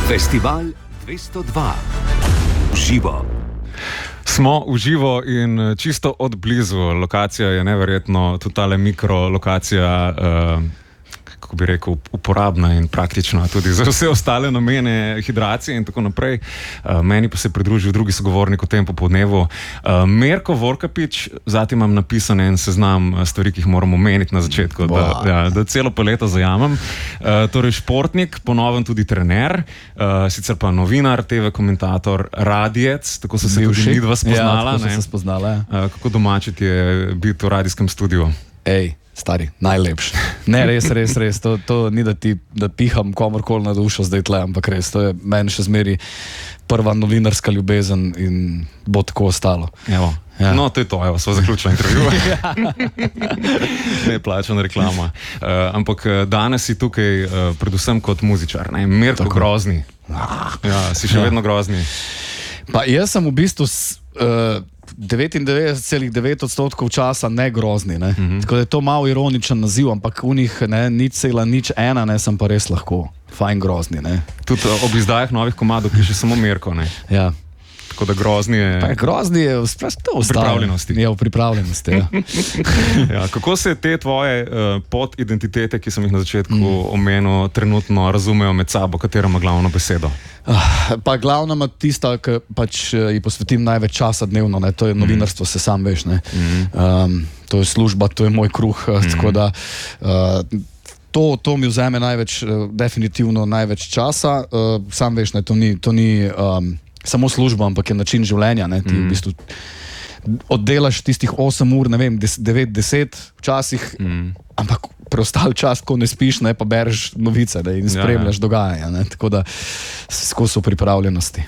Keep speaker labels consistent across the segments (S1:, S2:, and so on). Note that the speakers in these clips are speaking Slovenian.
S1: Festival 202. Živo.
S2: Smo v živo in čisto od blizu. Lokacija je neverjetno, tudi tale mikrolokacija, kako bi rekel, uporabna in praktična tudi za vse ostale namene hidracije in tako naprej. Meni pa se je pridružil drugi sogovornik v tem popoldnevu, Mirko Vorkapič. Zatem imam napisan en seznam stvari, ki jih moram omeniti na začetku, da celo paleto zajamem. Torej športnik, ponoven tudi trener, sicer pa novinar, TV komentator, radijec, tako so se tudi midva spoznala.
S3: Ja, tako so se spoznala, ja.
S2: Kako domače ti je biti v radijskem studiu?
S3: Ej, stari, najlepši. Ne, res. To ni, da piham komorkoli na dušo zdaj tle, ampak res, to je meni še zmeri prva novinarska ljubezen in bo tako ostalo.
S2: Evo. Ja. No, to je to, evo, smo zaključili intervju. Ne plačana reklama. Ampak danes si tukaj predvsem kot muzičar, ne? Mirko Grozni. Ja, si še vedno Grozni.
S3: Pa jaz sem v bistvu 99,9% časa ne Grozni, ne? Tako da je to malo ironičen naziv, ampak v njih 0,01 ne, sem pa res lahko fajn Grozni, ne?
S2: Tudi ob izdajah novih komadov piše samo Mirko, ne?
S3: Ja.
S2: Tako da Grozni je...
S3: Pa Grozni je v
S2: pripravljenosti.
S3: Ja, v pripravljenosti, ja.
S2: Ja, kako se te tvoje podidentitete, ki sem jih na začetku omenil, trenutno razumejo med sabo, katera ima glavno besedo?
S3: Pa glavna ima tista, ki pač ji posvetim največ časa dnevno, ne? To je novinarstvo, se sam veš, ne? To je služba, to je moj kruh, tako da to mi vzeme največ, definitivno največ časa. Sam veš, ne? To ni samo služba, ampak je način življenja, ne? Ti v bistvu oddelaš tistih 8 ur, ne vem, 9-10 včasih, ampak preostal čas, ko ne spiš, ne, pa bereš novice, ne, in spremljaš dogajanja, ne, tako da skozi v pripravljenosti.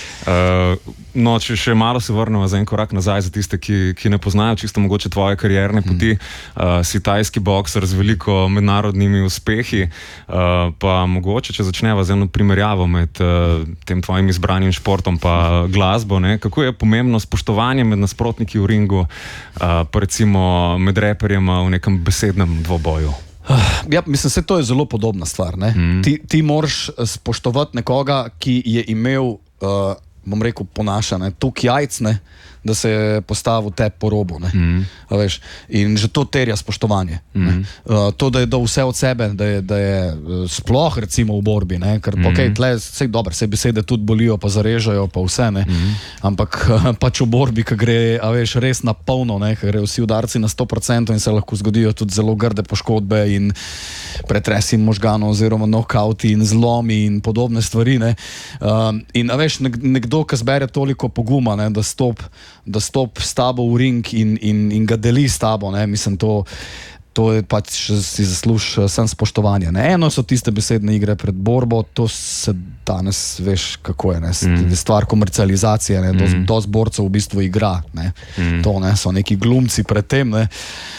S2: No, če še malo se vrnemo za en korak nazaj za tiste, ki ne poznajo čisto mogoče tvoje karierne poti. Si tajski bokser z veliko mednarodnimi uspehi, pa mogoče, če začneva z eno primerjavo med tem tvojim izbranim športom pa glasbo, ne? Kako je pomembno spoštovanje med nasprotniki v ringu, pa recimo med reperjema v nekem besednem dvoboju?
S3: Ja, mislim, se to je zelo podobna stvar, ne? Ti moraš spoštovati nekoga, ki je imel bom rekel, ponaša, toliko jajc, ne, da se je postavil te po robu, ne, veš, in že to terja spoštovanje, to, da je dal vse od sebe, da je sploh recimo v borbi, ne, ker okej, tle, sej dobro, sej besede tudi bolijo, pa zarežajo, pa vse, ne, ampak pač v borbi, ki gre, a veš, res na polno, ne, ki gre vsi udarci na 100% in se lahko zgodijo tudi zelo grde poškodbe in pretresi možganov oziroma knockouti in zlomi in podobne stvari, ne, in a veš, nekdo, ki zbere toliko poguma, ne, da stop s tabo v ring in ga deli s tabo, ne, mislim, to je pač, si zasluži sem spoštovanje, ne. Eno so tiste besedne igre pred borbo, to se danes, veš, kako je, ne, stvar komercializacije, ne, dosti borcev v bistvu igra, ne, to, ne, so neki glumci pred tem, ne.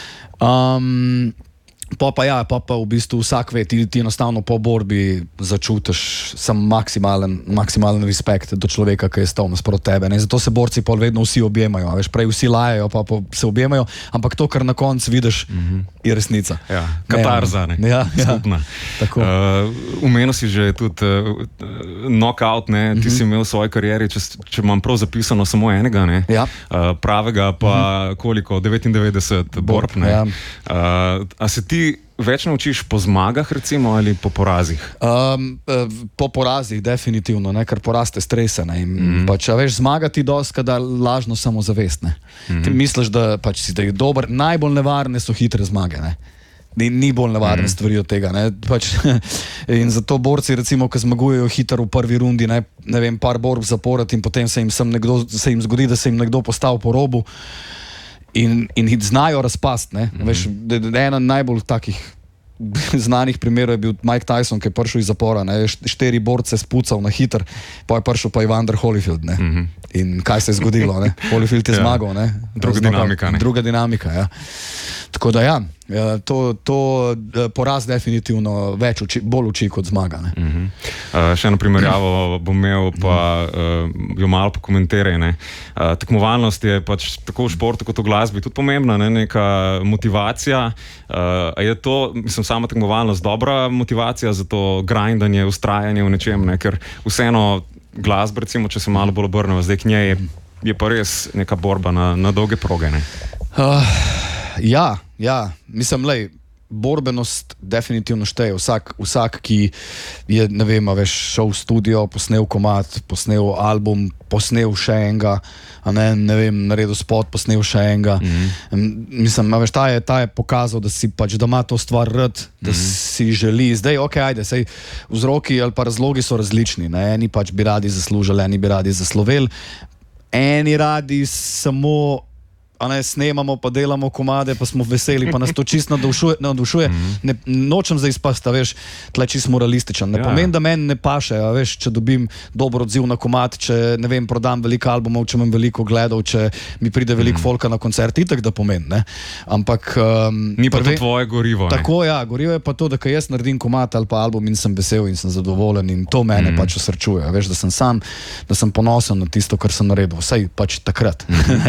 S3: Pa v bistvu vsak ve, ti enostavno po borbi začutiš sam maksimalen respekt do človeka, ki je stal nasproti tebe, ne? Zato se borci pol vedno vsi objemajo, veš, prej vsi lajajo, pa se objemajo, ampak to, kar na koncu vidiš, je resnica.
S2: Ja, katarza, ne?
S3: Ja,
S2: skupna.
S3: Tako.
S2: Umenil si že tudi knockout, ne? Ti si imel v svoji karieri, če imam prav zapisano, samo enega, ne?
S3: Ja.
S2: Pravega pa koliko? 99 borb, ne?
S3: Ja.
S2: A se ti več naučiš po zmagah, recimo, ali po porazih?
S3: Po porazih, definitivno, ne, ker poraz te strese, ne, in pač, a veš, zmagati dosti, da lažno samozavest, ne. Ti misliš, da pač si da je dober, najbolj nevarne so hitre zmage, ne. Ni bolj nevarne stvari od tega, ne, pač, in zato borci, recimo, ki zmagujejo hitro v prvi rundi, ne vem, par borb zapored in potem se jim zgodi, da se jim nekdo postavi po robu, in znajo razpast, ne, veš, ena najbolj takih znanih primerov je bil Mike Tyson, ki je prišel iz zapora, ne, 4 borce spucal na hiter, pa je prišel pa Evander Holyfield, ne, in kaj se je zgodilo, ne, Holyfield je zmagal, ne. Druga dinamika, ja. Tako da ja, to poraz definitivno bolj uči kot zmaga, ne.
S2: Še eno primerjavo bom imel, pa jo malo pokomentiraj. Tekmovalnost je pač tako v športu kot v glasbi tudi pomembna, ne? Neka motivacija. Je to, mislim, sama tekmovalnost dobra motivacija za to grindanje, ustrajanje v nečem, ne? Ker vseeno glasba, recimo, če se malo bolj obrnemo zdaj k njej, je pa res neka borba na dolge proge, ne?
S3: Ja, mislim, borbenost definitivno šteje. Vsak, ki je, ne vem, šel v studio, posnel komad, posnel album, posnel še enega, ne vem, naredil spot, posnel še enega. Mislim, ta je pokazal, da si pač, da ima to stvar rad, da si želi. Zdaj, sej vzroki ali pa razlogi so različni, ne? Eni pač bi radi zaslužili, eni bi radi zasloveli, eni radi samo snemamo, pa delamo komade, pa smo veseli, pa nas to čisto navdušuje. Nočem zdaj izpasti, veš, tle čisto moralističen. Ne pomeni, da meni ne paše, veš, če dobim dober odziv na komad, če, ne vem, prodam veliko albumov, če imam veliko gledov, če mi pride veliko folka na koncert, itak da pomeni, ne. Ampak
S2: ni pa to tvoje gorivo, ne?
S3: Tako, gorivo je pa to, da ko jaz naredim komad ali pa album in sem vesel in sem zadovoljen in to mene pač osrečuje, veš, da sem sam, da sem ponosen na tisto, kar sem naredil, vsaj pač takrat.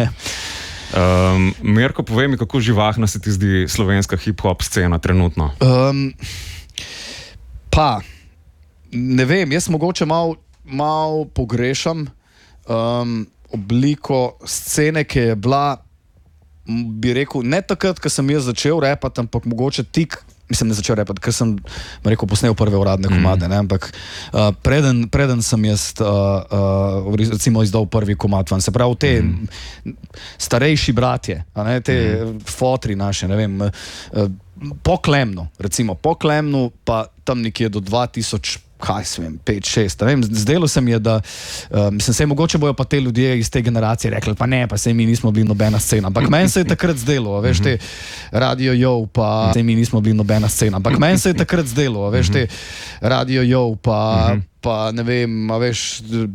S2: Mirko, povej mi, kako živahna se ti zdi slovenska hip-hop scena trenutno?
S3: Ne vem, jaz mogoče mal pogrešam obliko scene, ki je bila, bi rekel, ne takrat, ko sem jaz začel repati, ampak mogoče ne začel repati, ker sem, rekel, posnel prve uradne komade, ne? Ampak preden sem jaz recimo izdal prvi komad van, se pravi te starejši bratje, te fotri naše, ne vem, po Klemnu, pa tam nekje do 2000, kaj se vem, 5-6, ne vem, zdelo se mi je, da mislim, se mogoče bojo pa te ljudje iz te generacije rekli, pa ne, pa se mi nismo bili nobena scena, ampak meni se je takrat zdelo, veš, te Radio Joe, pa se mi nismo bili nobena scena, ampak meni se je takrat zdelo, veš, te Radio Joe, pa ne vem, veš,